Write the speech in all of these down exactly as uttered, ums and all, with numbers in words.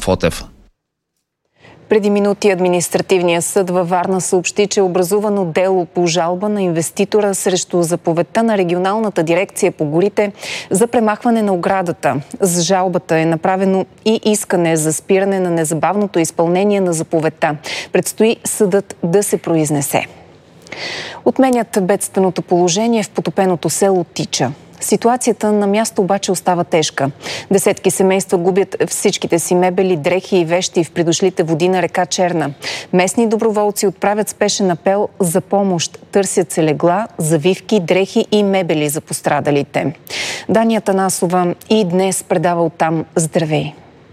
Фотев. Преди минути административният съд във Варна съобщи, че е образувано дело по жалба на инвеститора срещу заповедта на регионалната дирекция по горите за премахване на оградата. С жалбата е направено и искане за спиране на незабавното изпълнение на заповедта. Предстои съдът да се произнесе. Отменят бедственото положение в потопеното село Тича. Ситуацията на място обаче остава тежка. Десетки семейства губят всичките си мебели, дрехи и вещи в придошлите води на река Черна. Местни доброволци отправят спешен апел за помощ. Търсят се легла, завивки, дрехи и мебели за пострадалите. Дания Танасова и днес предава оттам. Здравей!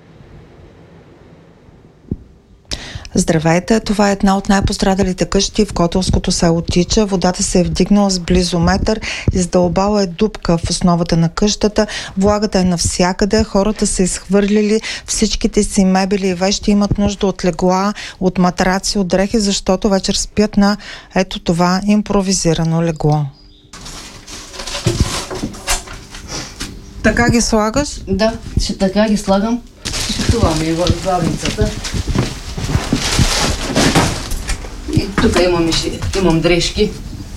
Здравейте, това е една от най-пострадалите къщи в Котелското село Тича. Водата се е вдигнала с близо метър, издълбала е дупка в основата на къщата, влагата е навсякъде, хората са изхвърлили всичките си мебели и вещи, имат нужда от легла, от матраци, от дрехи, защото вечер спят на ето това импровизирано легло. Така ги слагаш? Да, ще така ги слагам. Това ми е главницата. И тук имам, имам дрежки.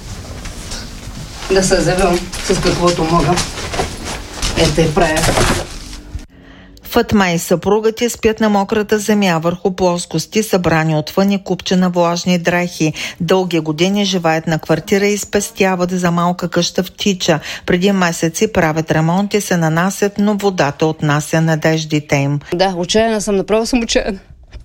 Да се завивам с каквото мога. Ето и правя. Фатма и съпругът ти спят на мократа земя върху плоскости, събрани отвън и купче на влажни дрехи. Дълги години живеят на квартира и спестяват за малка къща в Тича. Преди месеци правят ремонт и се нанасят, но водата отнася надеждите им. Да, отчаяна съм, направо съм отчаяна.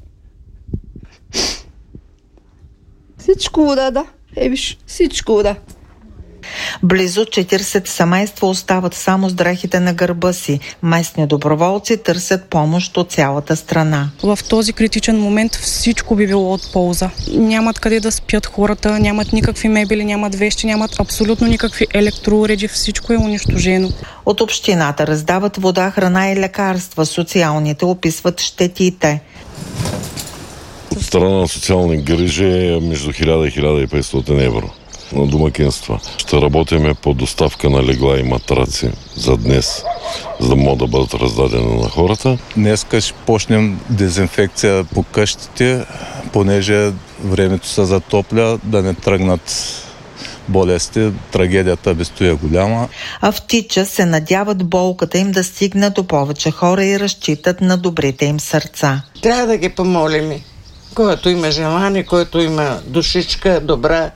Всичко вода, да. Е, виж, всичко вода. Близо четирийсет семейства остават само с дрехите на гърба си. Местни доброволци търсят помощ от цялата страна. В този критичен момент всичко би било от полза. Нямат къде да спят хората, нямат никакви мебели, нямат вещи, нямат абсолютно никакви електроуреди, всичко е унищожено. От общината раздават вода, храна и лекарства. Социалните описват щетите. От страна на социални грижи е между хиляда и хиляда и петстотин евро на домакинства. Ще работиме по доставка на легла и матраци за днес, за да могат да бъдат раздадени на хората. Днеска ще почнем дезинфекция по къщите, понеже времето се затопля, да не тръгнат болести. Трагедията без това е голяма. А в Тича се надяват болката им да стигне до повече хора и разчитат на добрите им сърца. Трябва да ги помолим. Който има желание, който има душичка добра,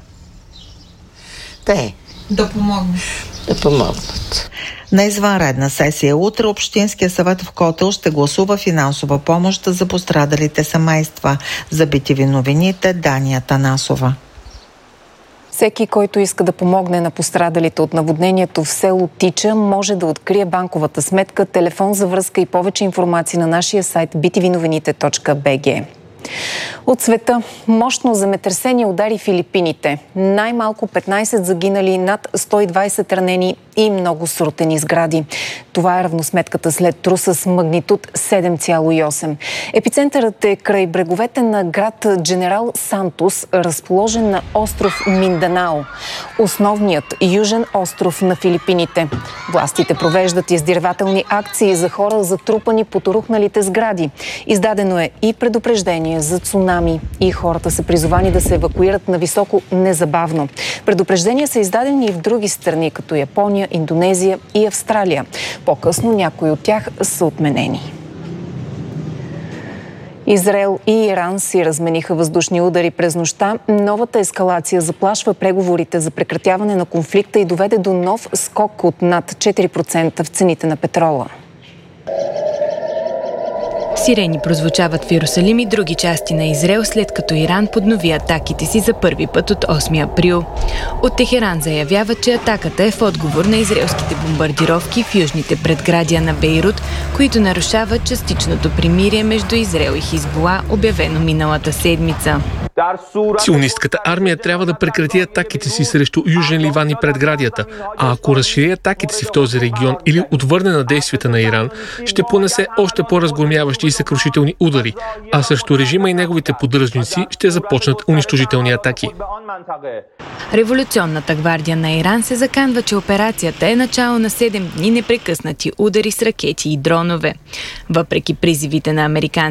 те да помогнат. Да помогнат. На извънредна сесия утре Общинския съвет в Котел ще гласува финансова помощ за пострадалите семейства. За би ти ви новините, Дания Танасова. Всеки, който иска да помогне на пострадалите от наводнението в село Тича, може да открие банковата сметка, телефон за връзка и повече информация на нашия сайт би ти ви новините точка би джи. От света мощно земетресение удари Филипините. Най-малко петнайсет загинали, над сто и двайсет ранени и много срутени сгради. Това е равносметката след труса с магнитуд седем цяло и осем. Епицентърът е край бреговете на град Дженерал Сантос, разположен на остров Минданао, основният южен остров на Филипините. Властите провеждат издирвателни акции за хора, затрупани под рухналите сгради. Издадено е и предупреждение за цунами и хората са призовани да се евакуират на високо незабавно. Предупреждения са издадени и в други страни, като Япония, Индонезия и Австралия. По-късно някои от тях са отменени. Израел и Иран си размениха въздушни удари през нощта. Новата ескалация заплашва преговорите за прекратяване на конфликта и доведе до нов скок от над четири процента в цените на петрола. Сирени прозвучават в Йерусалим и други части на Израел, след като Иран поднови атаките си за първи път от осми април. От Техеран заявява, че атаката е в отговор на израелските бомбардировки в южните предградия на Бейрут, които нарушават частичното примирие между Израел и Хизбула, обявено миналата седмица. Сионистката армия трябва да прекрати атаките си срещу Южен Ливан и предградията, а ако разшири атаките си в този регион или отвърне на действията на Иран, ще понесе още по-разгромяващи и съкрушителни удари, а срещу режима и неговите поддръжници ще започнат унищожителни атаки. Революционната гвардия на Иран се заканва, че операцията е начало на седем дни непрекъснати удари с ракети и дронове. Въпреки призивите на американците